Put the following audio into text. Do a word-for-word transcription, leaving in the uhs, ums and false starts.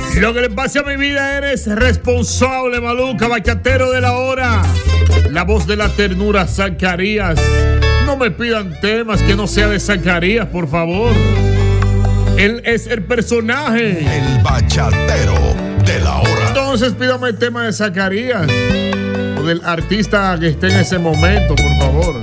Lo que le pase a mi vida, eres responsable, Maluca, bachatero de la hora. La voz de la ternura, Zacarías. No me pidan temas que no sea de Zacarías, por favor. Él es el personaje. El bachatero de la hora. Entonces pídame el tema de Zacarías o del artista que esté en ese momento, por favor.